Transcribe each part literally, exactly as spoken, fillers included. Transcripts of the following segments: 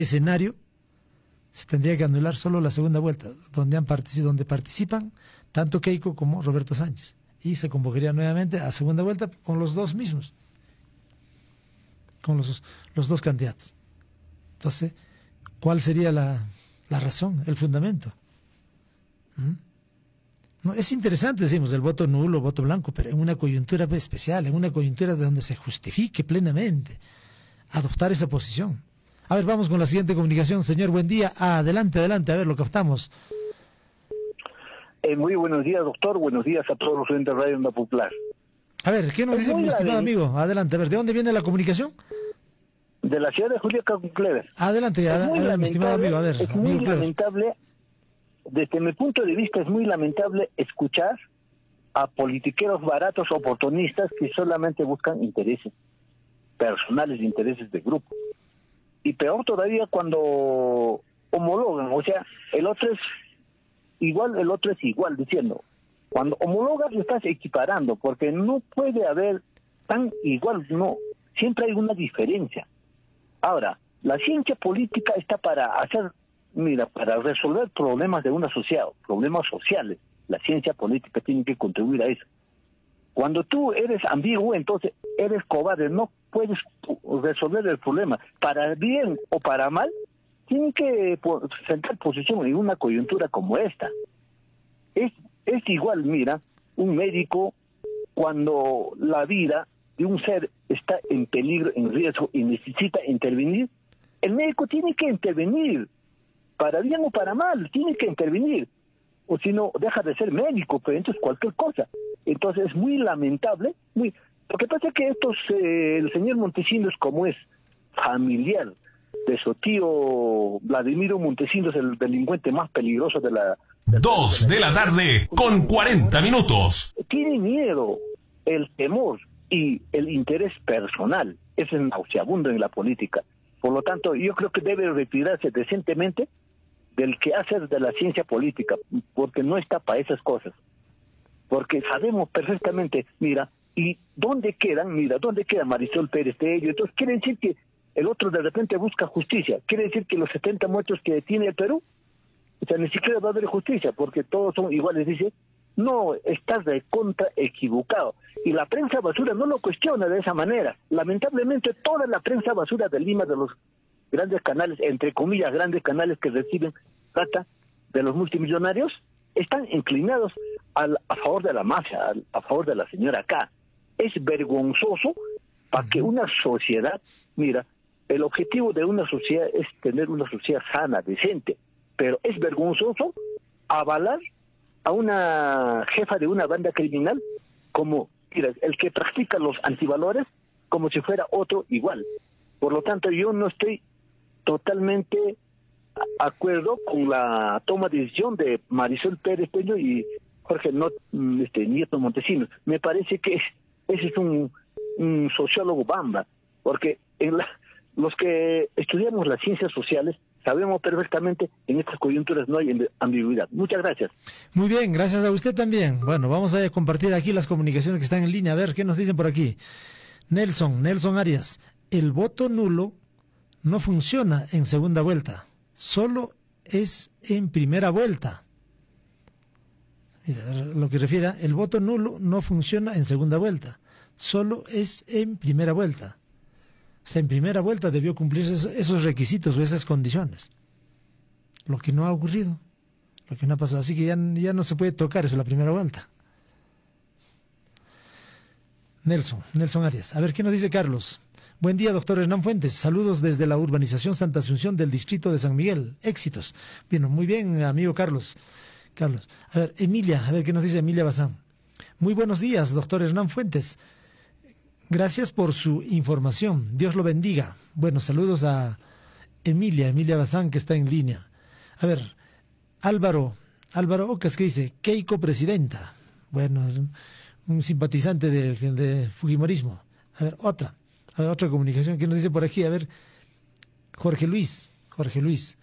escenario se tendría que anular solo la segunda vuelta, donde, han partici donde participan tanto Keiko como Roberto Sánchez. Y se convocaría nuevamente a segunda vuelta con los dos mismos, con los, los dos candidatos. Entonces, ¿cuál sería la, la razón, el fundamento? ¿Mm? No, es interesante, decimos, el voto nulo, voto blanco, pero en una coyuntura especial, en una coyuntura de donde se justifique plenamente adoptar esa posición. A ver, vamos con la siguiente comunicación. Señor, buen día. Adelante, adelante, a ver, lo captamos. Eh, muy buenos días, doctor. Buenos días a todos los oyentes de Radio Onda Popular. A ver, ¿qué nos dice mi estimado amigo? Adelante, a ver, ¿de dónde viene la comunicación? De la ciudad de Juliaca con Clever. Adelante, a, a ver, mi estimado amigo, a ver. Es muy amigo lamentable, desde mi punto de vista, es muy lamentable escuchar a politiqueros baratos oportunistas que solamente buscan intereses personales, intereses de grupo. Y peor todavía cuando homologan, o sea, el otro es igual, el otro es igual, diciendo, cuando homologas lo estás equiparando, porque no puede haber tan igual, no, siempre hay una diferencia. Ahora, la ciencia política está para hacer, mira, para resolver problemas de una sociedad, problemas sociales. La ciencia política tiene que contribuir a eso. Cuando tú eres ambiguo, entonces eres cobarde, no puedes resolver el problema. Para bien o para mal, tiene que sentar posición en una coyuntura como esta. Es, es igual, mira, un médico cuando la vida de un ser está en peligro, en riesgo y necesita intervenir, el médico tiene que intervenir, para bien o para mal, tiene que intervenir, o si no, deja de ser médico, pero entonces cualquier cosa. Entonces es muy lamentable, muy... Lo que pasa es que estos, eh, el señor Montesinos, como es familiar de su tío Vladimiro Montesinos, el delincuente más peligroso de la... De Dos de la tarde, con cuarenta minutos. Tiene miedo, el temor y el interés personal. Eso es nauseabundo en la política. Por lo tanto, yo creo que debe retirarse decentemente del quehacer de la ciencia política, porque no está para esas cosas. Porque sabemos perfectamente, mira, ¿y dónde quedan? Mira, ¿dónde queda Marisol Pérez de ello? Entonces quiere decir que el otro de repente busca justicia. Quiere decir que los setenta muertos que tiene el Perú, o sea, ni siquiera va a haber justicia, porque todos son iguales, dice. No, estás de contra equivocado. Y la prensa basura no lo cuestiona de esa manera. Lamentablemente, toda la prensa basura de Lima, de los grandes canales, entre comillas, grandes canales que reciben plata de los multimillonarios, están inclinados al, a favor de la mafia, al, a favor de la señora K. Es vergonzoso para que una sociedad, mira, el objetivo de una sociedad es tener una sociedad sana, decente, pero es vergonzoso avalar a una jefa de una banda criminal como, mira, el que practica los antivalores como si fuera otro igual. Por lo tanto, yo no estoy totalmente de acuerdo con la toma de decisión de Marisol Pérez Peño y Jorge Not, este, Nieto Montesinos. Me parece que es, ese es un, un sociólogo bamba, porque en la, los que estudiamos las ciencias sociales sabemos perfectamente en estas coyunturas no hay ambigüedad. Muchas gracias. Muy bien, gracias a usted también. Bueno, vamos a compartir aquí las comunicaciones que están en línea. A ver, ¿qué nos dicen por aquí? Nelson, Nelson Arias. El voto nulo no funciona en segunda vuelta. Solo es en primera vuelta. Mira, lo que refiere a el voto nulo no funciona en segunda vuelta. Solo es en primera vuelta. O sea, en primera vuelta debió cumplir esos requisitos o esas condiciones. Lo que no ha ocurrido, lo que no ha pasado. Así que ya, ya no se puede tocar eso la primera vuelta. Nelson, Nelson Arias. A ver, ¿qué nos dice Carlos? Buen día, doctor Hernán Fuentes. Saludos desde la urbanización Santa Asunción del distrito de San Miguel. Éxitos. Bien, muy bien, amigo Carlos. Carlos. A ver, Emilia, a ver qué nos dice Emilia Bazán. Muy buenos días, doctor Hernán Fuentes. Gracias por su información. Dios lo bendiga. Bueno, saludos a Emilia, Emilia Bazán, que está en línea. A ver, Álvaro, Álvaro Ocas, que dice, Keiko presidenta. Bueno, es un, un simpatizante de, de Fujimorismo. A ver, otra, a ver, otra comunicación que nos dice por aquí. A ver, Jorge Luis, Jorge Luis.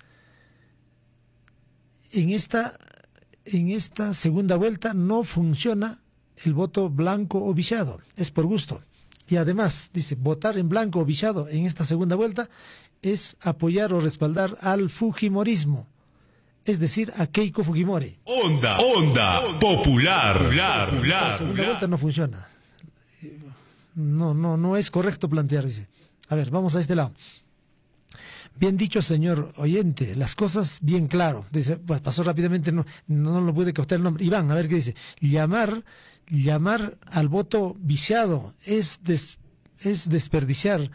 En esta, en esta segunda vuelta no funciona el voto blanco o viciado, es por gusto. Y además, dice, votar en blanco o viciado en esta segunda vuelta es apoyar o respaldar al Fujimorismo, es decir, a Keiko Fujimori. Onda, onda, popular, popular, La segunda vuelta no funciona. No, no, no es correcto plantear, dice. A ver, vamos a este lado. Bien dicho, señor oyente, las cosas bien claro. Dice, pues pasó rápidamente, no, no lo pude captar el nombre. Iván, a ver qué dice. Llamar, llamar al voto viciado es, des, es desperdiciar,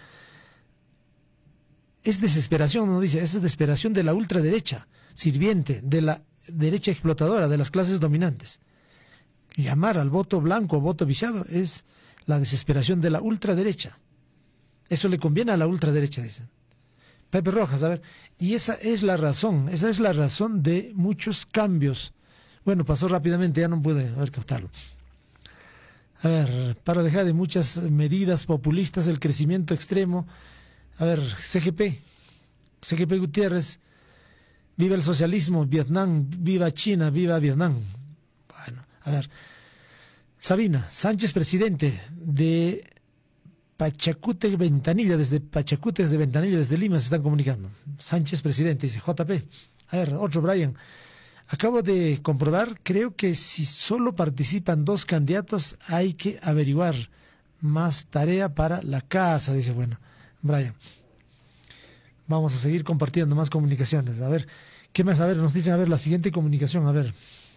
es desesperación, no dice, es desesperación de la ultraderecha, sirviente, de la derecha explotadora, de las clases dominantes. Llamar al voto blanco, voto viciado, es la desesperación de la ultraderecha. Eso le conviene a la ultraderecha, dicen. Pepe Rojas, a ver, y esa es la razón, esa es la razón de muchos cambios. Bueno, pasó rápidamente, ya no pude a ver captarlo. A ver, para dejar de muchas medidas populistas el crecimiento extremo. A ver, C G P, C G P Gutiérrez, viva el socialismo, Vietnam, viva China, viva Vietnam. Bueno, a ver, Sabina, Sánchez presidente de Pachacute, Ventanilla, desde Pachacute, desde Ventanilla, desde Lima se están comunicando. Sánchez presidente, dice J P. A ver, otro Brian. Acabo de comprobar, creo que si solo participan dos candidatos hay que averiguar más tarea para la casa, dice, bueno, Brian. Vamos a seguir compartiendo más comunicaciones. A ver, ¿qué más? A ver, nos dicen, a ver, la siguiente comunicación, a ver.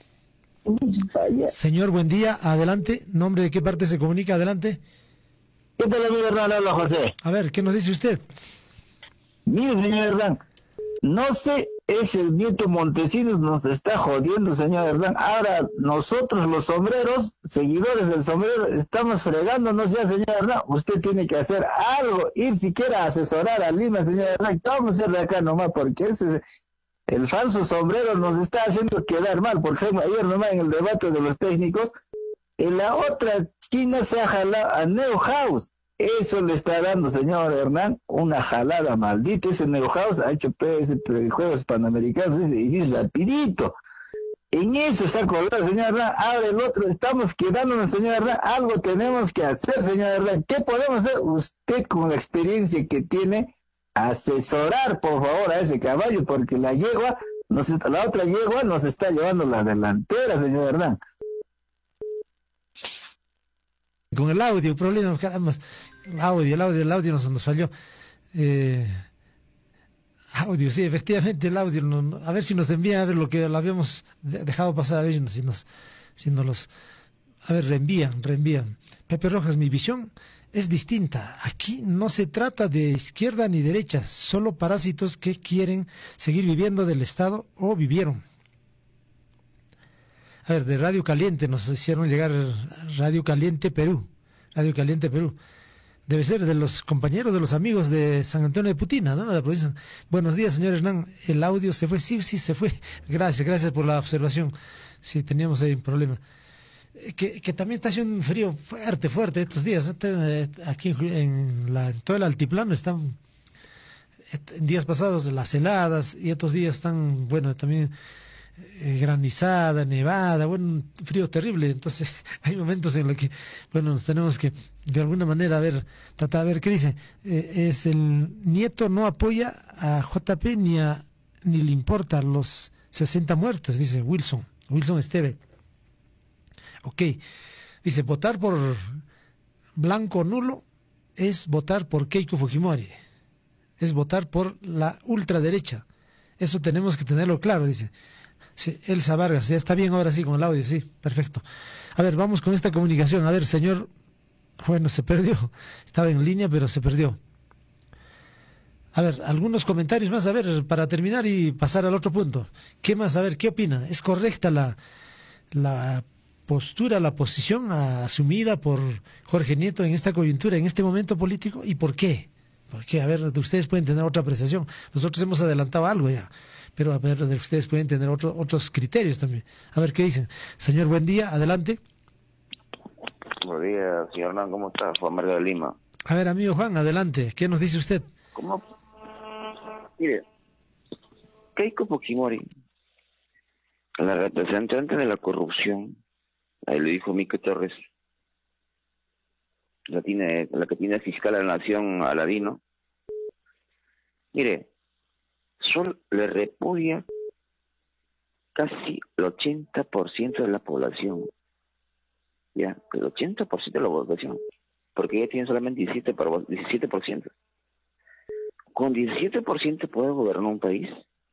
Señor, buen día, adelante. ¿Nombre de qué parte se comunica? Adelante. ¿Qué tal, amigo Hernán? Habla José. A ver, ¿qué nos dice usted? Mire, señor Hernán, no sé, es el Nieto Montesinos nos está jodiendo, señor Hernán. Ahora, nosotros los sombreros, seguidores del sombrero, estamos fregándonos ya, señor Hernán. Usted tiene que hacer algo, ir siquiera a asesorar a Lima, señor Hernán. ¿Qué vamos a hacer de acá nomás? Porque ese, el falso sombrero nos está haciendo quedar mal. Por ejemplo, ayer nomás en el debate de los técnicos, en la otra China se ha jalado a Neuhaus. Eso le está dando, señor Hernán, una jalada maldita. Ese Neuhaus ha hecho P S, Juegos Panamericanos, y es rapidito. En eso se ha colgado, señor Hernán. Ahora el otro, estamos quedándonos, señor Hernán. Algo tenemos que hacer, señor Hernán. ¿Qué podemos hacer? Usted, con la experiencia que tiene, asesorar, por favor, a ese caballo, porque la yegua, nos, la otra yegua nos está llevando la delantera, señor Hernán. Con el audio, problema, caramba, el audio, el audio, el audio nos, nos falló. Eh, audio, sí, efectivamente el audio, no, no, a ver si nos envía, a ver lo que lo habíamos dejado pasar, a ver si nos, si nos los, a ver, reenvían, reenvían. Pepe Rojas, mi visión es distinta. Aquí no se trata de izquierda ni derecha, solo parásitos que quieren seguir viviendo del Estado o vivieron. A ver, de Radio Caliente nos hicieron llegar Radio Caliente Perú, Radio Caliente Perú. Debe ser de los compañeros, de los amigos de San Antonio de Putina, ¿no? De la provincia. Buenos días, señor Hernán. El audio se fue, sí, sí, se fue. Gracias, gracias por la observación. Sí, teníamos ahí un problema. Que, que también está haciendo un frío fuerte, fuerte estos días. Aquí en, la, en todo el altiplano están, en días pasados, las heladas, y estos días están, bueno, también Eh, granizada, nevada, bueno, un frío terrible. Entonces hay momentos en los que, bueno, nos tenemos que de alguna manera a ver, tratar de ver qué dice. Eh, es el Nieto no apoya a J P ni a ni le importa los sesenta muertos, dice Wilson, Wilson Esteve. Ok, dice, votar por blanco nulo es votar por Keiko Fujimori, es votar por la ultraderecha. Eso tenemos que tenerlo claro, dice. Sí, Elsa Vargas, ya está bien ahora sí con el audio, sí, perfecto. A ver, vamos con esta comunicación. A ver, señor, bueno, se perdió. Estaba en línea, pero se perdió. A ver, algunos comentarios más, a ver, para terminar y pasar al otro punto. ¿Qué más? A ver, ¿qué opina? ¿Es correcta la, la postura, la posición asumida por Jorge Nieto en esta coyuntura, en este momento político? ¿Y por qué? ¿Por qué? A ver, ustedes pueden tener otra apreciación. Nosotros hemos adelantado algo ya. Pero a ver, ustedes pueden tener otro, otros criterios también. A ver qué dicen. Señor, buen día, adelante. Buenos días, señor Hernán, ¿cómo está? Juan Mario de Lima. A ver, amigo Juan, adelante. ¿Qué nos dice usted? ¿Cómo? Mire, Keiko Fujimori, la representante de la corrupción, ahí lo dijo Mique Torres, la, tiene, la que tiene fiscal de la nación, Aladino, Mire, Sol le repudia casi el ochenta por ciento de la población. Ya, el ochenta por ciento de la población. Porque ella tiene solamente diecisiete por ciento. Con diecisiete por ciento puede gobernar un país.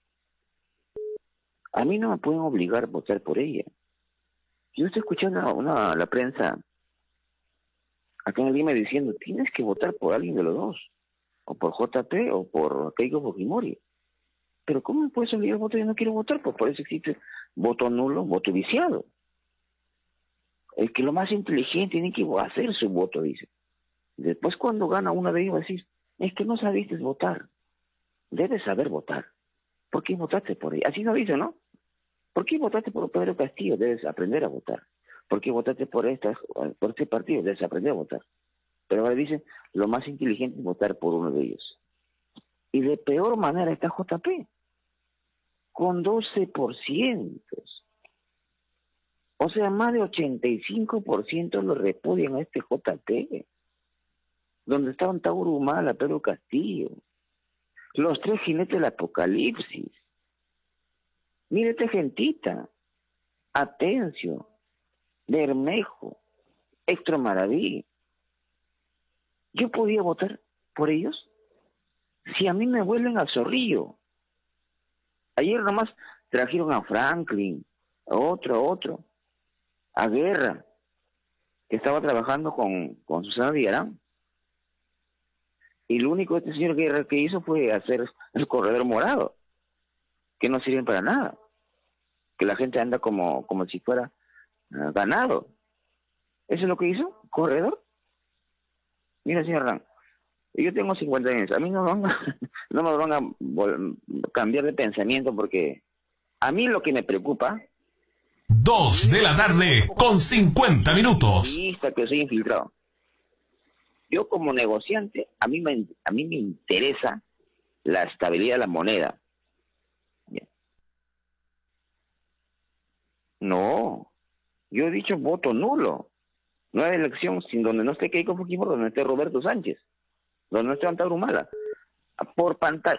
A mí no me pueden obligar a votar por ella. Yo estoy escuchando una, una, la prensa acá en Lima diciendo, tienes que votar por alguien de los dos, o por J P o por Keiko Fujimori. Pero ¿cómo me puedes obligar a votar? Yo no quiero votar, pues por eso existe voto nulo, voto viciado. El que lo más inteligente tiene que hacer su voto, dice. Después cuando gana uno de ellos va a decir, es que no sabiste votar. Debes saber votar. ¿Por qué votaste por ella? Así no dice, ¿no? ¿Por qué votaste por Pedro Castillo? Debes aprender a votar. ¿Por qué votaste por, esta, por este partido? Debes aprender a votar. Pero ahora dicen, lo más inteligente es votar por uno de ellos. Y de peor manera está J P, con doce por ciento. O sea, más de ochenta y cinco por ciento lo repudian a este J P, donde estaban Tauro Humala, Pedro Castillo, los tres jinetes del apocalipsis. Mire esta gentita, Atencio, Bermejo, Extra Maraví. ¿Yo podía votar por ellos? Si a mí me vuelven al zorrillo. Ayer nomás trajeron a Franklin, a otro, a otro, a Guerra, que estaba trabajando con, con Susana Villarán. Y lo único que este señor Guerra que hizo fue hacer el corredor morado, que no sirven para nada. Que la gente anda como, como si fuera uh, ganado. ¿Eso es lo que hizo? ¿Corredor? Mira, señor Ran, yo tengo cincuenta años. A mí no, van a, no me van a cambiar de pensamiento porque a mí lo que me preocupa... Dos de la tarde con cincuenta minutos. Que soy infiltrado. Yo como negociante, a mí me, a mí me interesa la estabilidad de la moneda. Bien. No, yo he dicho voto nulo. No hay elección sin donde no esté Keiko Fujimori, donde esté Roberto Sánchez, donde no esté Antauro Humala. Por pantalla.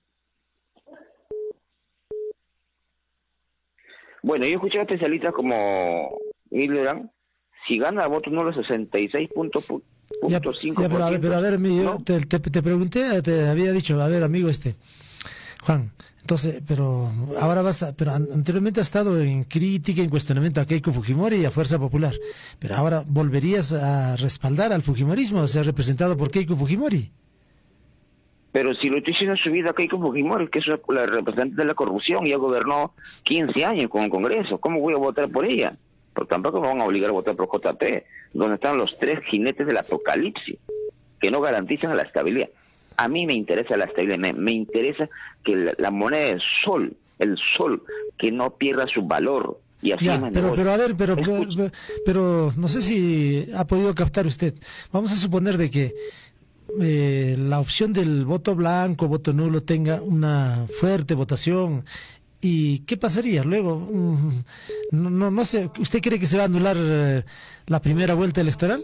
Bueno, yo he escuchado especialistas como Millerán, si gana voto nulo sesenta y seis punto cinco por ciento. Ya, ya, pero a ver, pero a ver mi, ¿no? te, te, te pregunté, te había dicho, a ver, amigo este, Juan, entonces, pero ahora vas a, pero anteriormente has estado en crítica, en cuestionamiento a Keiko Fujimori y a Fuerza Popular, pero ahora volverías a respaldar al fujimorismo, o sea, representado por Keiko Fujimori. Pero si lo estoy diciendo en su vida Keiko Fujimori, que es la representante de la corrupción, ya gobernó quince años con el Congreso, ¿cómo voy a votar por ella? Porque tampoco me van a obligar a votar por J P, donde están los tres jinetes del apocalipsis, que no garantizan la estabilidad. A mí me interesa la estabilidad, me, me interesa que la, la moneda del sol, el sol, que no pierda su valor. Y así ya, pero, pero a ver, pero, pero, pero, pero no sé si ha podido captar usted. Vamos a suponer de que eh, la opción del voto blanco, voto nulo, tenga una fuerte votación. ¿Y qué pasaría luego? Mm, no, no, no sé, ¿usted cree que se va a anular eh, la primera vuelta electoral?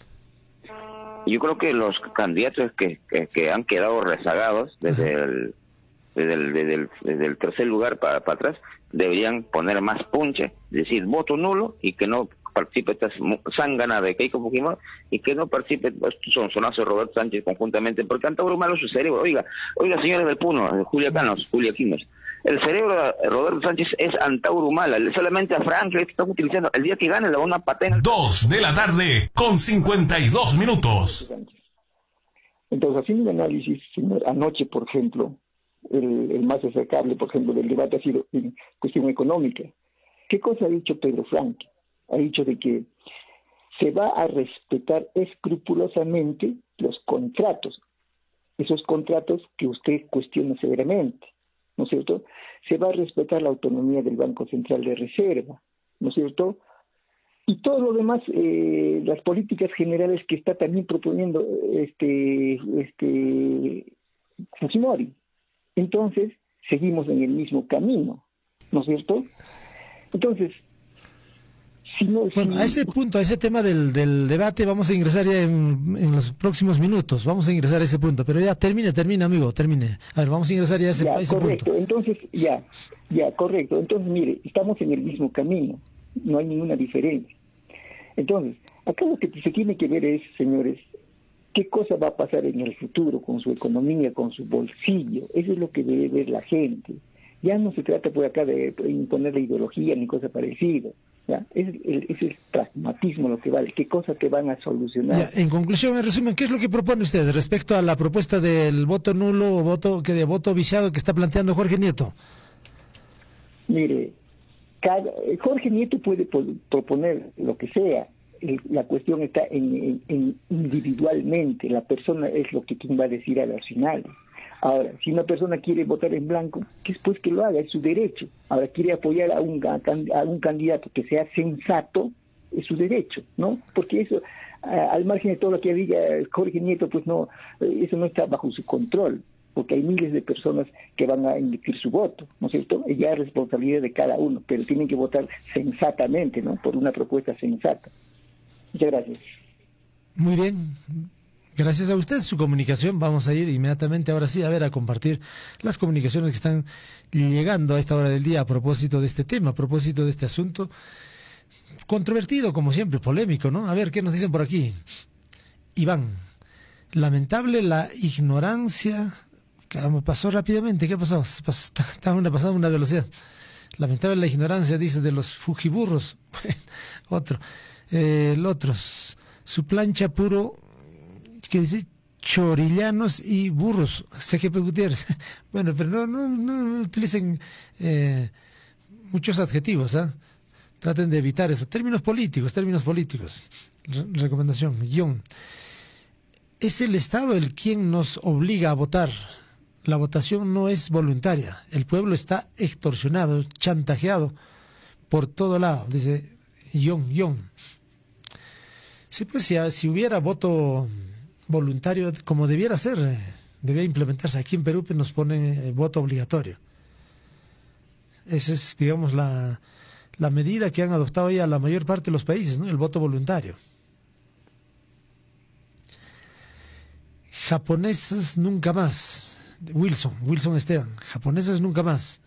Yo creo que los candidatos que, que, que han quedado rezagados desde el, desde el, desde el, desde el tercer lugar para, para atrás deberían poner más punche, decir voto nulo y que no participe esta zángana de Keiko Fujimori y que no participe son Sonazo Roberto Sánchez conjuntamente, porque han tomado malo su cerebro. Oiga, oiga señores del Puno, Julia Canos, Julia Quimes, el cerebro de Roberto Sánchez es Antauro Humala, solamente a Franklin que están utilizando. El día que gane le van a patear. Dos de la tarde con cincuenta y dos minutos. Entonces, haciendo un análisis, señor, anoche, por ejemplo, el, el más destacable, por ejemplo, del debate ha sido en cuestión económica. ¿Qué cosa ha dicho Pedro Franklin? Ha dicho de que se va a respetar escrupulosamente los contratos, esos contratos que usted cuestiona severamente, ¿no es cierto? Se va a respetar la autonomía del Banco Central de Reserva, ¿no es cierto? Y todo lo demás, eh, las políticas generales que está también proponiendo este, este Fujimori. Entonces, seguimos en el mismo camino, ¿no es cierto? Entonces, Si no, bueno, si... a ese punto, a ese tema del, del debate, vamos a ingresar ya en, en los próximos minutos. Vamos a ingresar a ese punto. Pero ya termine, termine, amigo, termine. A ver, vamos a ingresar ya a ese, ya, a ese correcto. punto. Entonces, ya, ya, correcto. Entonces, mire, estamos en el mismo camino. No hay ninguna diferencia. Entonces, acá lo que se tiene que ver es, señores, qué cosa va a pasar en el futuro con su economía, con su bolsillo. Eso es lo que debe ver la gente. Ya no se trata por acá de imponer la ideología ni cosa parecida. ¿Ya? Es, el, es el pragmatismo lo que vale. ¿Qué cosas te van a solucionar? Ya, en conclusión, en resumen, ¿qué es lo que propone usted respecto a la propuesta del voto nulo o voto que de voto viciado que está planteando Jorge Nieto? Mire, cada, Jorge Nieto puede po proponer lo que sea. El, la cuestión está en, en, en individualmente. La persona es lo que quien va a decir al final. Ahora, si una persona quiere votar en blanco, que después que lo haga, es su derecho. Ahora, quiere apoyar a un, a un candidato que sea sensato, es su derecho, ¿no? Porque eso, a, al margen de todo lo que diga Jorge Nieto, pues no, eso no está bajo su control, porque hay miles de personas que van a emitir su voto, ¿no es cierto? Y ya es responsabilidad de cada uno, pero tienen que votar sensatamente, ¿no? Por una propuesta sensata. Muchas gracias. Muy bien. Gracias a usted, su comunicación. Vamos a ir inmediatamente, ahora sí, a ver, a compartir las comunicaciones que están llegando a esta hora del día a propósito de este tema, a propósito de este asunto controvertido, como siempre, polémico, ¿no? A ver, ¿qué nos dicen por aquí? Iván, lamentable la ignorancia. Caramba, pasó rápidamente, ¿qué pasó? Estaba una pasada a una velocidad. Lamentable la ignorancia, dice, de los fujiburros. Otro. Eh, el otro, su plancha puro, que dice chorillanos y burros, C G P Gutiérrez. Bueno, pero no, no, no utilicen eh, muchos adjetivos, ¿ah? ¿eh? Traten de evitar eso. Términos políticos, términos políticos. Re recomendación, guión. Es el Estado el quien nos obliga a votar. La votación no es voluntaria. El pueblo está extorsionado, chantajeado por todo lado, dice guión, guión. Sí, pues si, si hubiera voto voluntario, como debiera ser, eh, debía implementarse. Aquí en Perú pues, nos ponen eh, voto obligatorio. Esa es, digamos, la, la medida que han adoptado ya la mayor parte de los países, ¿no? El voto voluntario. Japoneses nunca más. Wilson, Wilson Esteban. Japoneses nunca más.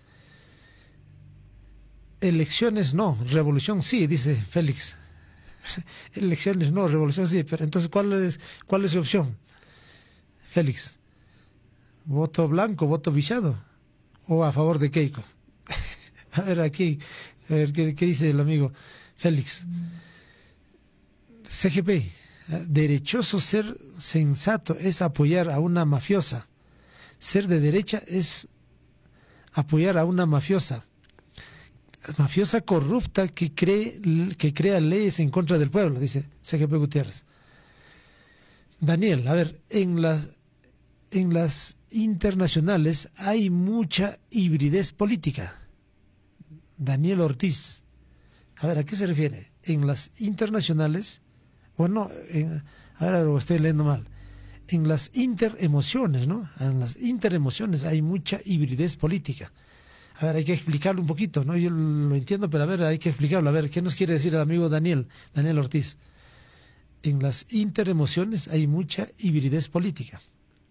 Elecciones no, revolución sí, dice Félix. Elecciones no, revolución sí, pero entonces ¿cuál es, cuál es su opción? Félix, ¿voto blanco, voto viciado o a favor de Keiko? A ver aquí, a ver qué, qué dice el amigo Félix. C G P, derechoso ser sensato es apoyar a una mafiosa. Ser de derecha es apoyar a una mafiosa. Mafiosa corrupta que cree que crea leyes en contra del pueblo, dice C G P Gutiérrez. Daniel, a ver, en las en las internacionales hay mucha hibridez política. Daniel Ortiz, a ver, ¿a qué se refiere? En las internacionales, bueno, en, ahora lo estoy leyendo mal. En las interemociones, ¿no? En las interemociones hay mucha hibridez política. A ver, hay que explicarlo un poquito, ¿no? Yo lo entiendo, pero a ver, hay que explicarlo. A ver, ¿qué nos quiere decir el amigo Daniel, Daniel Ortiz? En las interemociones hay mucha hibridez política.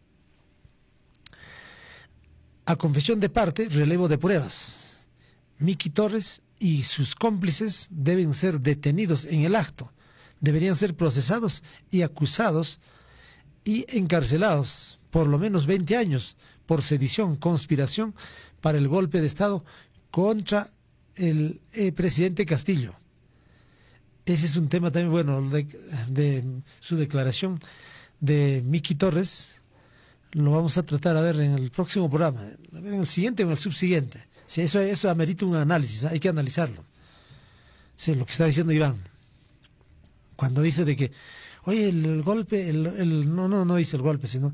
A confesión de parte, relevo de pruebas. Miki Torres y sus cómplices deben ser detenidos en el acto. Deberían ser procesados y acusados y encarcelados por lo menos veinte años por sedición, conspiración para el golpe de Estado contra el eh, presidente Castillo. Ese es un tema también, bueno, de, de su declaración de Miki Torres. Lo vamos a tratar, a ver, en el próximo programa, a ver, en el siguiente o en el subsiguiente. Sí, eso, eso amerita un análisis, hay que analizarlo. Sí, lo que está diciendo Iván. Cuando dice de que, oye, el, el golpe, el, el, no, no, no dice el golpe, sino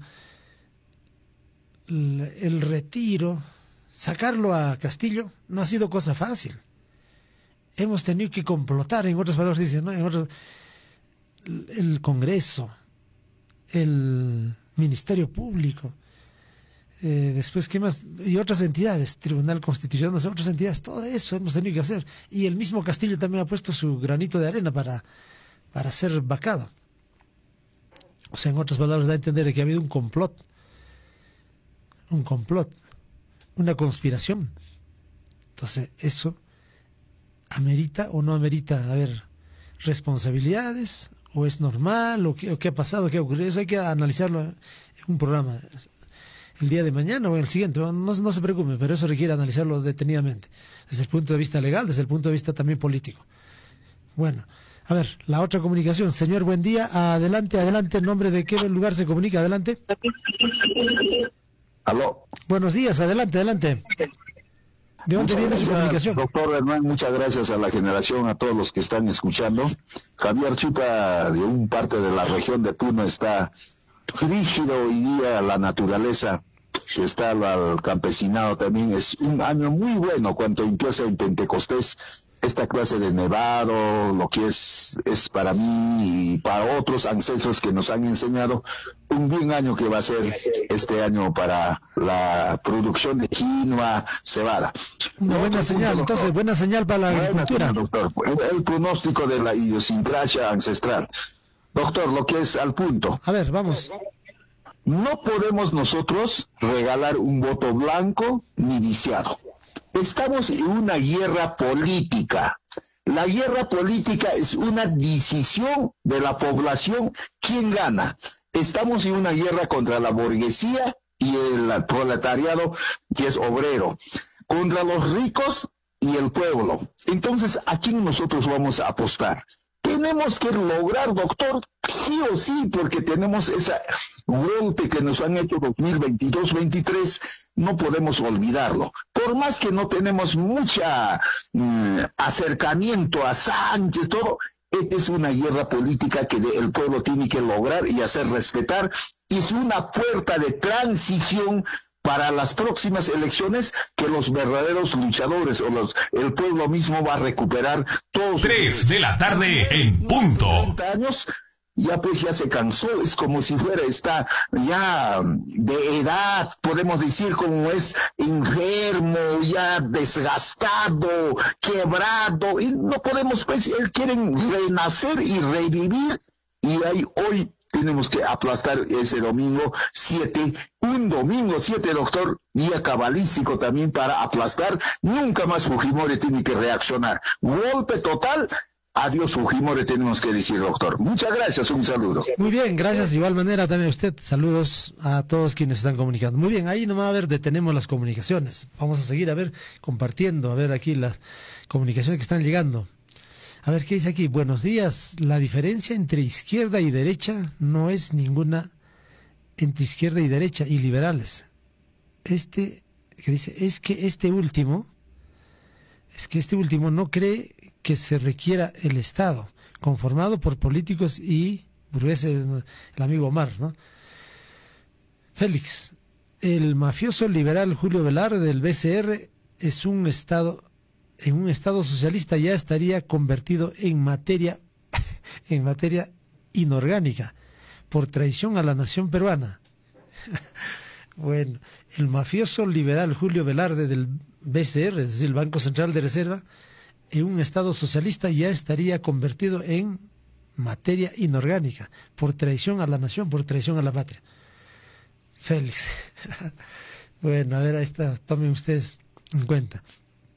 el, el retiro, sacarlo a Castillo no ha sido cosa fácil. Hemos tenido que complotar, en otras palabras dicen, ¿no? En otros, el, el Congreso, el Ministerio Público, Eh, después, ¿qué más? Y otras entidades, Tribunal Constitucional, otras entidades, todo eso hemos tenido que hacer. Y el mismo Castillo también ha puesto su granito de arena para, para ser vacado. O sea, en otras palabras, da a entender que ha habido un complot, un complot, una conspiración. Entonces, eso amerita o no amerita, a ver, responsabilidades, o es normal, o qué, o qué ha pasado, qué ha ocurrido. Eso hay que analizarlo en un programa el día de mañana o en el siguiente. No, no se preocupe, pero eso requiere analizarlo detenidamente, desde el punto de vista legal, desde el punto de vista también político. Bueno, a ver, la otra comunicación. Señor, buen día. Adelante, adelante. ¿En nombre de qué lugar se comunica? Adelante. Aló. Buenos días, adelante, adelante. ¿De dónde viene su comunicación? Doctor Hernán, muchas gracias a la generación, a todos los que están escuchando. Javier Chupa, de un parte de la región de Puno, está frígido hoy día. La naturaleza está al campesinado también. Es un año muy bueno cuando empieza en Pentecostés esta clase de nevado, lo que es, es para mí y para otros ancestros que nos han enseñado, un buen año que va a ser este año para la producción de quinoa, cebada. Una buena señal, punto, entonces, buena señal para la agricultura. Doctor, el, el pronóstico de la idiosincrasia ancestral. Doctor, lo que es al punto. A ver, vamos. No podemos nosotros regalar un voto blanco ni viciado. Estamos en una guerra política. La guerra política es una decisión de la población quién gana. Estamos en una guerra contra la burguesía y el proletariado, que es obrero, contra los ricos y el pueblo. Entonces, ¿a quién nosotros vamos a apostar? Tenemos que lograr, doctor, sí o sí, porque tenemos ese golpe que nos han hecho dos mil veintidós veintitrés, no podemos olvidarlo. Por más que no tenemos mucha mm, acercamiento a Sánchez, todo, es una guerra política que el pueblo tiene que lograr y hacer respetar. Es una puerta de transición para las próximas elecciones que los verdaderos luchadores o los, el pueblo mismo va a recuperar todos. Tres de la tarde en punto. treinta años, ya pues ya se cansó, es como si fuera, está ya de edad, podemos decir, como es enfermo, ya desgastado, quebrado, y no podemos, pues, él quieren renacer y revivir, y ahí hoy tenemos que aplastar ese domingo siete, un domingo siete, doctor, día cabalístico también para aplastar. Nunca más Fujimori tiene que reaccionar. Golpe total. Adiós Fujimori, tenemos que decir, doctor. Muchas gracias, un saludo. Muy bien, gracias. De igual manera también a usted. Saludos a todos quienes están comunicando. Muy bien, ahí nomás a ver, detenemos las comunicaciones. Vamos a seguir a ver, compartiendo, a ver aquí las comunicaciones que están llegando. A ver, ¿qué dice aquí? Buenos días. La diferencia entre izquierda y derecha no es ninguna entre izquierda y derecha y liberales. Este, que dice, es que este último, es que este último no cree que se requiera el Estado, conformado por políticos y burgueses, el amigo Omar, ¿no? Félix, el mafioso liberal Julio Velarde del B C R es un Estado... en un Estado socialista ya estaría convertido en materia, en materia inorgánica, por traición a la nación peruana. Bueno, el mafioso liberal Julio Velarde del B C R, es decir, el Banco Central de Reserva, en un Estado socialista ya estaría convertido en materia inorgánica, por traición a la nación, por traición a la patria. Félix. Bueno, a ver, ahí está, tomen ustedes en cuenta.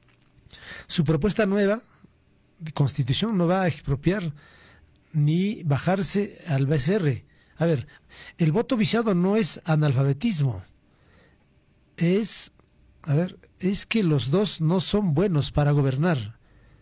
Su propuesta nueva de constitución no va a expropiar ni bajarse al B C R. A ver, el voto viciado no es analfabetismo. Es, a ver, es que los dos no son buenos para gobernar.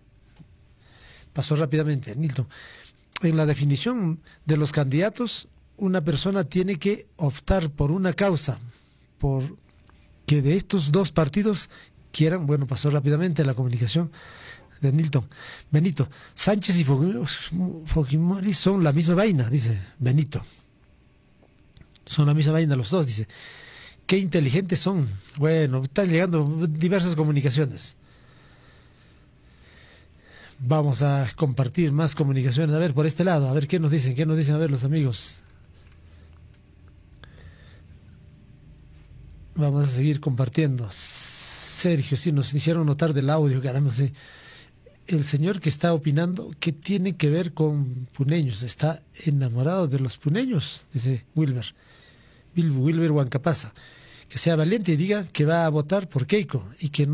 Pasó rápidamente, Nilton. En la definición de los candidatos, una persona tiene que optar por una causa, por que de estos dos partidos quieran, bueno, pasó rápidamente la comunicación de Nilton. Benito, Sánchez y Fujimori son la misma vaina, dice Benito. Son la misma vaina los dos, dice. Qué inteligentes son. Bueno, están llegando diversas comunicaciones. Vamos a compartir más comunicaciones. A ver, por este lado, a ver qué nos dicen, qué nos dicen, a ver los amigos. Vamos a seguir compartiendo. Sergio, sí, nos hicieron notar del audio, caramba, sí. El señor que está opinando, ¿qué tiene que ver con puneños? Está enamorado de los puneños, dice Wilber. Wilber Huancapasa. Que sea valiente y diga que va a votar por Keiko y que no